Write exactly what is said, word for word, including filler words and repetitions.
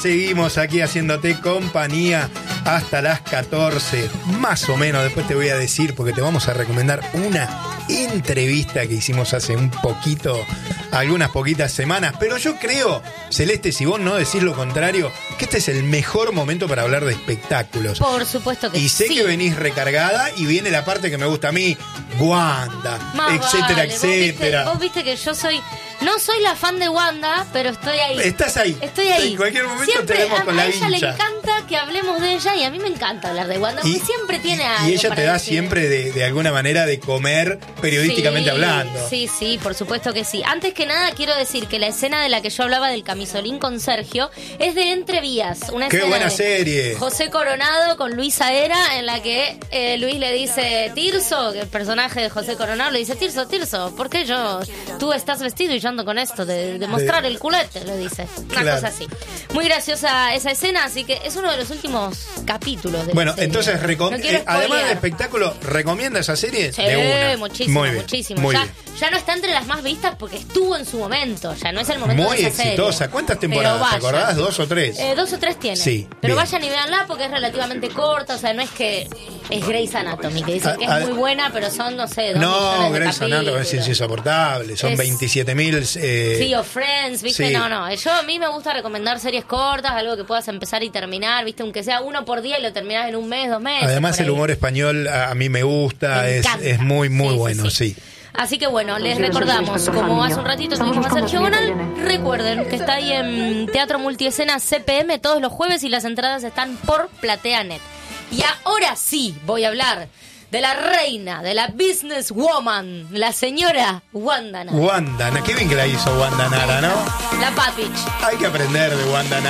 Seguimos aquí haciéndote compañía hasta las catorce, más o menos. Después te voy a decir, porque te vamos a recomendar una entrevista que hicimos hace un poquito, algunas poquitas semanas. Pero yo creo, Celeste, si vos no decís lo contrario, que este es el mejor momento para hablar de espectáculos. Por supuesto que sí. Y sé sí. que venís recargada y viene la parte que me gusta a mí, Wanda, Más etcétera, vale. etcétera. Vos viste, vos viste que yo soy... No soy la fan de Wanda, pero estoy ahí. Estás ahí. Estoy ahí. En cualquier momento siempre, te vemos a, con la a ella vincha. le encanta que hablemos de ella y a mí me encanta hablar de Wanda, porque Y, siempre tiene y, algo y ella para te da decir. siempre de, de alguna manera de comer periodísticamente sí, hablando. Sí, sí, por supuesto que sí. Antes que nada quiero decir que la escena de la que yo hablaba del camisolín con Sergio es de Entre Vías. Una ¡Qué escena buena de serie! José Coronado con Luisa Era, en la que eh, Luis le dice, Tirso, que el personaje de José Coronado le dice, Tirso, Tirso, ¿por qué yo, tú estás vestido y yo ando con esto de, de mostrar De... el culete? Le dice. Una Claro. cosa así. Muy graciosa esa escena, así que es uno de los últimos capítulos de Bueno, la serie. entonces, recom- No quiero eh, además spoilear. del espectáculo, ¿recomienda esa serie? Sí, De una. muchísimo, Muy bien, muchísimo. Muy ya, bien. ya no está entre las más vistas porque estuvo en su momento. Ya no es el momento Muy de esa exitosa. serie. ¿Cuántas Pero temporadas? ¿Te vayan. acordás? ¿Dos o tres? Eh, dos o tres tiene. Sí, Pero bien. vayan y véanla porque es relativamente corta. O sea, no es que es Grey's Anatomy, que dicen A- que es a- muy buena, pero son, no sé, dos No, millones de Grey's Anatomy es capítulos. insoportable. Son Es- veintisiete mil. Eh, Sí, o Friends, ¿viste? sí. No, no. Yo a mí me gusta recomendar series cortas, algo que puedas empezar y terminar, ¿viste? Aunque sea uno por día y lo terminás en un mes, dos meses. Además, por el ahí. humor español a, a mí me gusta. Me es, encanta. es muy, muy Sí, sí, bueno, sí. sí. Así que bueno, les recordamos, como hace un ratito tuvimos a Sergio Bonal, recuerden que está ahí en Teatro Multiescena C P M todos los jueves y las entradas están por PlateaNet. Y ahora sí voy a hablar de la reina, de la businesswoman, la señora Wanda Nara. Wanda, qué bien que la hizo Wanda Nara, ¿no? La Bad Bitch. Hay que aprender de Wanda Nara.